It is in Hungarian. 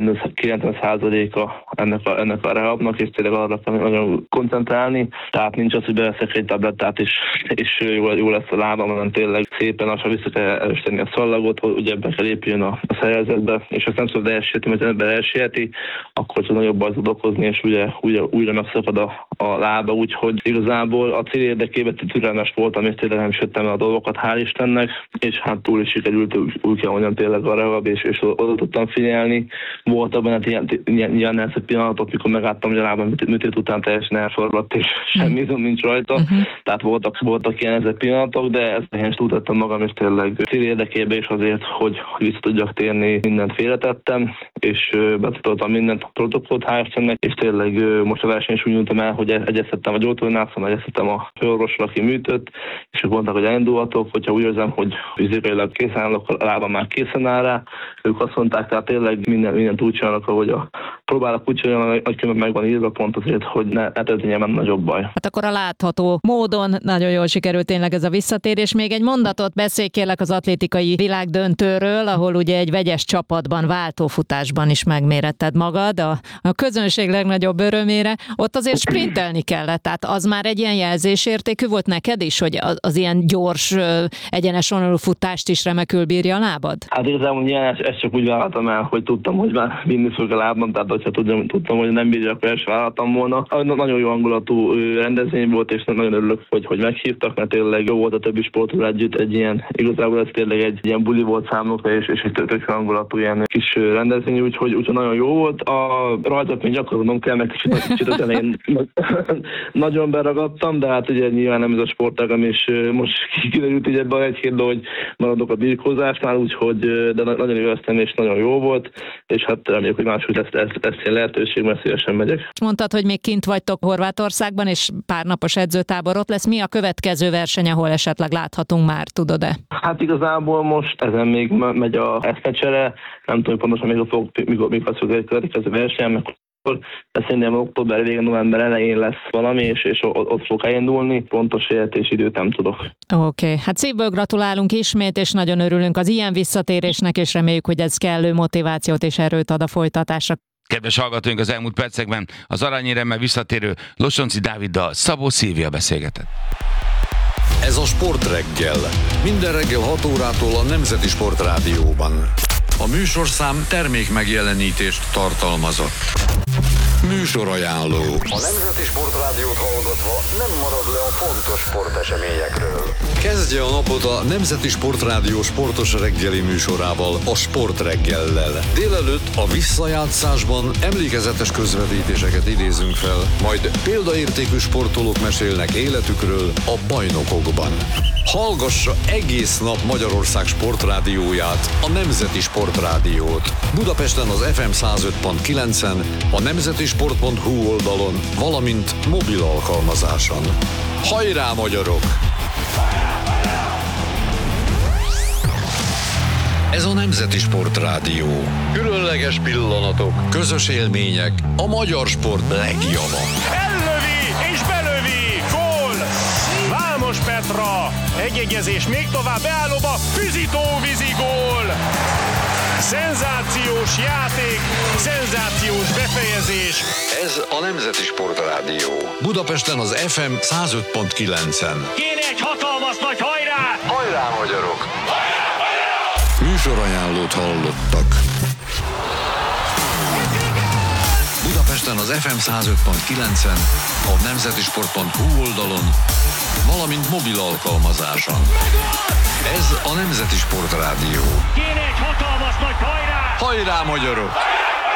90%-a ennek a rehabnak, és tényleg arra kell nagyon koncentrálni. Tehát nincs az, hogy beveszek egy tablettát, és jó lesz a lábam, hanem tényleg szépen lassan vissza kell erősíteni a szallagot, hogy ugye ebben kell épüljön a szervezetbe, és azt nem szabad elsérti, mert ember elsérti, akkor csak nagyobb baj tud okozni, és ugye újra megszakad a lába, úgyhogy igazából a cél érdekében türelmes voltam, és tényleg nem süttem el a dolgokat, hál' Istennek, és hát túl is sikerült, úgy kell mondjam, tényleg a rehab, és oda tudtam figyelni. Voltak benne ilyen nehezebb pillanatok, mikor megálltam, hogy a lábam műtét után teljesen elsorvadt, és semmi izom nincs rajta. Tehát voltak ilyen nehezebb pillanatok, de ezt én is túltettem magam, és tényleg cél érdekében is azért, hogy vissza tudjak térni, mindent félretettem, és betartottam mindent a protokollt, hál' Istennek, és tényleg most a versenyen is úgy nyújtam el, hogy egyeztettem a gyógytornászon, egyeztettem a főorvosra, aki műtött, és ők mondták, hogy elindulhatok, hogyha úgy érzem, hogy fizikailag készen állok, a lábam már készen áll rá. Ők azt mondták, tehát tényleg mindent úgy csinálnak, ahogy próbálok úgy csinálni, hogy különben meg van írva pont azért, hogy ne történjen már nagyobb baj. Hát akkor a látható módon nagyon jól sikerült tényleg ez a visszatérés. Még egy mondatot beszélj kérlek az atlétikai világdöntőről, ahol ugye egy vegyes csapatban, váltófutásban is megméretted magad, a közönség legnagyobb örömére. Ott azért sprintelni kellett, tehát az már egy ilyen jelzésértékű volt neked is, hogy az ilyen gyors, egyenes vonalú futást is remekül bírja a lábad? Hát igazából ezt csak úgy vállaltam el, hogy tudtam, hogy már vinni fog a lábam, tehát hogyha tudtam, hogy nem bírja, akkor ezt vállaltam volna. Nagyon jó hangulatú rendezvény volt, és nagyon örülök, hogy meghívtak, mert tényleg jó volt a többi sportról együtt egy ilyen, igazából ez tényleg egy ilyen buli volt számukra, és egy tök hangulatú ilyen kis rendezvény, úgyhogy nagyon jó volt. A rajzot még gyakorolnom kell, meg kicsit az elején nagyon beragadtam, de hát ugye nyilván nem ez a sportágam, és most kiderült így ebben egy-két, hogy maradok a birkózásnál, úgyhogy de nagyon éreztem, és nagyon jó volt, és hát reméljük, hogy máshogy lesz ilyen lehetőség, mert szívesen megyek. Mondtad, hogy még kint vagytok Horvátországban, és pár napos edzőtábor ott lesz. Mi a következő verseny, ahol esetleg láthatunk már, tudod-e? Hát igazából most ezen még megy a eszmecsere, nem tudom pontosan mikor fog egy következő verseny, mert de szerintem október végén, november elején lesz valami, és ott fog elindulni. Pontos időt nem tudok. Oké. Hát szívből gratulálunk ismét, és nagyon örülünk az ilyen visszatérésnek, és reméljük, hogy ez kellő motivációt és erőt ad a folytatásra. Kedves hallgatóink, az elmúlt percekben az aranyéremmel visszatérő Losonczy Dáviddal Szabó Szilvia beszélgetett. Ez a Sportreggel. Minden reggel 6 órától a Nemzeti Sportrádióban. A műsorszám termékmegjelenítést tartalmazott. Műsorajánló. A Nemzeti Sportrádiót hallgatva nem marad le a fontos sporteseményekről. Kezdje a napot a Nemzeti Sportrádió sportos reggeli műsorával, a Sportreggellel. Délelőtt a visszajátszásban emlékezetes közvetítéseket idézünk fel, majd példaértékű sportolók mesélnek életükről a bajnokokban. Hallgassa egész nap Magyarország sportrádióját, a Nemzeti Sportrádiót. Budapesten az FM 105.9-en, a nemzetisport.hu oldalon, valamint mobil alkalmazáson. Hajrá, magyarok! Ez a Nemzeti Sportrádió. Különleges pillanatok, közös élmények, a magyar sport legjava. Ellövi és belövi! Gól! Vámos Petra! Egyegyezés még tovább beállóba, Füzitó vízigól! Szenzációs játék, szenzációs befejezés. Ez a Nemzeti Sportrádió. Budapesten az FM 105.9-en. Kéne egy hatalmas nagy hajrá! Hajrá, magyarok! Hajrá, hajrá! Műsorajánlót hallottak. Budapesten az FM 105.9-en, a nemzetisport.hu oldalon, valamint mobil alkalmazáson. Ez a Nemzeti Sportrádió. Kéne egy hatalmas nagy hajrá! Hajrá, magyarok!